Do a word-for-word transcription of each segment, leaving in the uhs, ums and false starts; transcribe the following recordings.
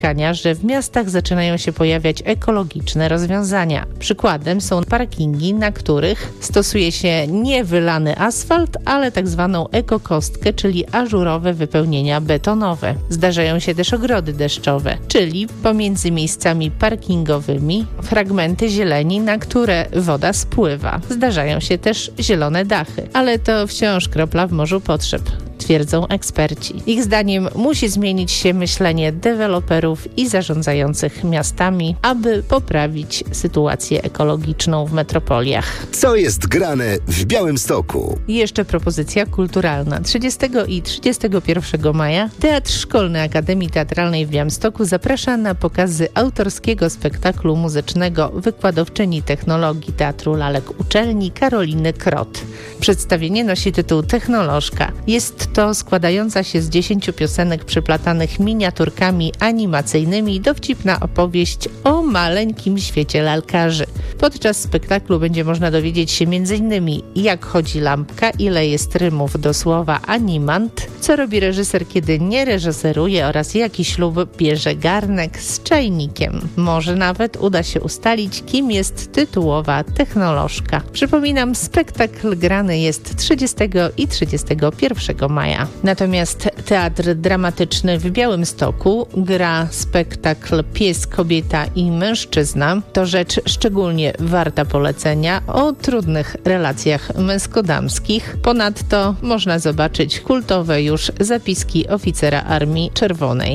że w miastach zaczynają się pojawiać ekologiczne rozwiązania. Przykładem są parkingi, na których stosuje się nie wylany asfalt, ale tak zwaną ekokostkę, czyli ażurowe wypełnienia betonowe. Zdarzają się też ogrody deszczowe, czyli pomiędzy miejscami parkingowymi fragmenty zieleni, na które woda spływa. Zdarzają się też zielone dachy, ale to wciąż kropla w morzu potrzeb, twierdzą eksperci. Ich zdaniem musi zmienić się myślenie deweloperów i zarządzających miastami, aby poprawić sytuację ekologiczną w metropoliach. Co jest grane w Białymstoku? I jeszcze propozycja kulturalna. trzydziestego i trzydziestego pierwszego maja Teatr Szkolny Akademii Teatralnej w Białymstoku zaprasza na pokazy autorskiego spektaklu muzycznego wykładowczyni technologii Teatru Lalek Uczelni Karoliny Krot. Przedstawienie nosi tytuł Technolożka. Jest to składająca się z dziesięciu piosenek przyplatanych miniaturkami animacyjnymi dowcipna opowieść o maleńkim świecie lalkarzy. Podczas spektaklu będzie można dowiedzieć się między innymi jak chodzi lampka, ile jest rymów do słowa animant, co robi reżyser, kiedy nie reżyseruje oraz jaki ślub bierze garnek z czajnikiem. Może nawet uda się ustalić, kim jest tytułowa technolożka. Przypominam, spektakl grany jest trzydziestego i trzydziestego pierwszego maja. Natomiast Teatr Dramatyczny w Białymstoku gra spektakl Pies, kobieta i mężczyzna. To rzecz szczególnie warta polecenia o trudnych relacjach męsko-damskich. Ponadto można zobaczyć kultowe już zapiski oficera Armii Czerwonej.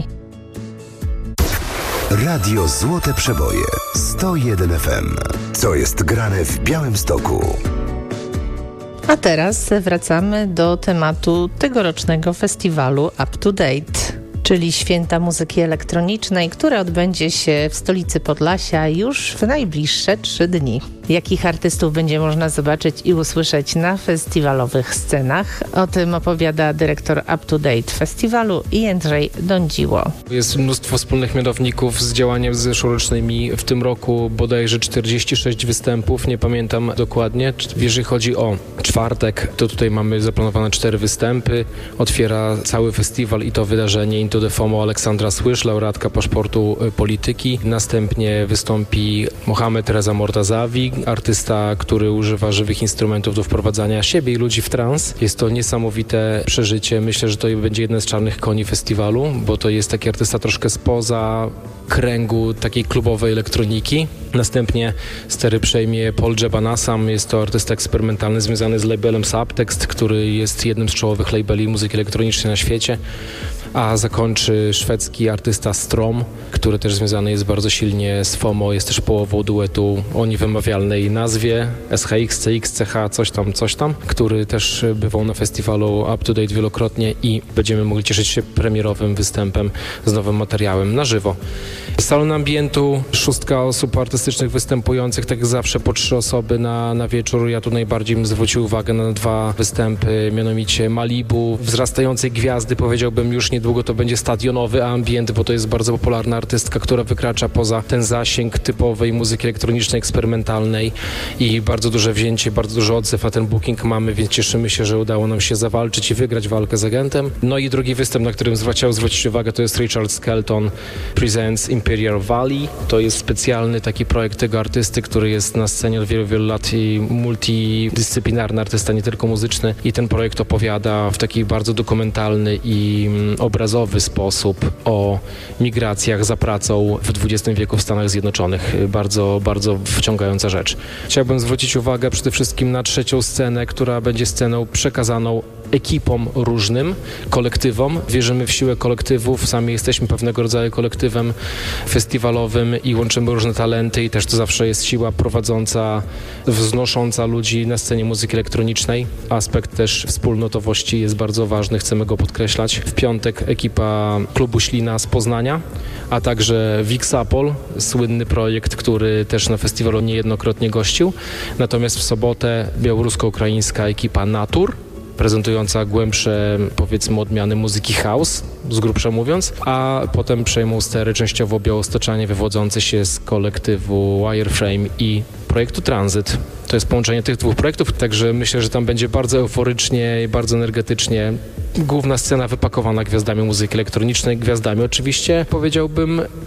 Radio Złote Przeboje sto jeden F M. Co jest grane w Białymstoku? A teraz wracamy do tematu tegorocznego festiwalu Up to Date, czyli Święta Muzyki Elektronicznej, które odbędzie się w stolicy Podlasia już w najbliższe trzy dni. Jakich artystów będzie można zobaczyć i usłyszeć na festiwalowych scenach? O tym opowiada dyrektor Up to Date festiwalu Jędrzej Dądziło. Jest mnóstwo wspólnych mianowników z działaniem zeszłorocznymi. W tym roku bodajże czterdzieści sześć występów, nie pamiętam dokładnie. Jeżeli chodzi o czwartek, to tutaj mamy zaplanowane cztery występy. Otwiera cały festiwal i to wydarzenie Into the FOMO Aleksandra Słysz, laureatka paszportu polityki. Następnie wystąpi Mohamed Reza Mortazawi, artysta, który używa żywych instrumentów do wprowadzania siebie i ludzi w trans. Jest to niesamowite przeżycie. Myślę, że to będzie jeden z czarnych koni festiwalu, bo to jest taki artysta troszkę spoza kręgu takiej klubowej elektroniki. Następnie stery przejmie Paul Jebanasam. Jest to artysta eksperymentalny związany z labelem Subtext, który jest jednym z czołowych labeli muzyki elektronicznej na świecie. A zakończy szwedzki artysta Strom, który też związany jest bardzo silnie z FOMO. Jest też połową duetu o niewymawialnej nazwie S H X, C X, C H, coś tam, coś tam, który też bywał na festiwalu Up to Date wielokrotnie i będziemy mogli cieszyć się premierowym występem z nowym materiałem na żywo. Salon ambientu, szóstka osób artystycznych występujących, tak jak zawsze po trzy osoby na, na wieczór. Ja tu najbardziej bym zwrócił uwagę na dwa występy, mianowicie Malibu, wzrastającej gwiazdy, powiedziałbym już niedługo to będzie stadionowy ambient, bo to jest bardzo popularna artystka, która wykracza poza ten zasięg typowej muzyki elektronicznej, eksperymentalnej i bardzo duże wzięcie, bardzo duży odzew na ten booking mamy, więc cieszymy się, że udało nam się zawalczyć i wygrać walkę z agentem. No i drugi występ, na którym chciał zwrócić uwagę, to jest Richard Skelton Presents Imperial Valley. To jest specjalny taki projekt tego artysty, który jest na scenie od wielu, wielu lat i multidyscyplinarny artysta, nie tylko muzyczny, i ten projekt opowiada w taki bardzo dokumentalny i obrazowy sposób o migracjach za pracą w dwudziestym wieku w Stanach Zjednoczonych. Bardzo, bardzo wciągająca rzecz. Chciałbym zwrócić uwagę przede wszystkim na trzecią scenę, która będzie sceną przekazaną ekipom różnym, kolektywom. Wierzymy w siłę kolektywów, sami jesteśmy pewnego rodzaju kolektywem festiwalowym i łączymy różne talenty i też to zawsze jest siła prowadząca, wznosząca ludzi na scenie muzyki elektronicznej. Aspekt też wspólnotowości jest bardzo ważny, chcemy go podkreślać. W piątek ekipa klubu Ślina z Poznania, a także Vixapol, słynny projekt, który też na festiwalu niejednokrotnie gościł. Natomiast w sobotę białorusko-ukraińska ekipa Natur prezentująca głębsze, powiedzmy, odmiany muzyki house, z grubsza mówiąc, a potem przejmą stery częściowo białostoczanie wywodzące się z kolektywu Wireframe i projektu Transit. To jest połączenie tych dwóch projektów, także myślę, że tam będzie bardzo euforycznie i bardzo energetycznie. Główna scena wypakowana gwiazdami muzyki elektronicznej, gwiazdami oczywiście, powiedziałbym,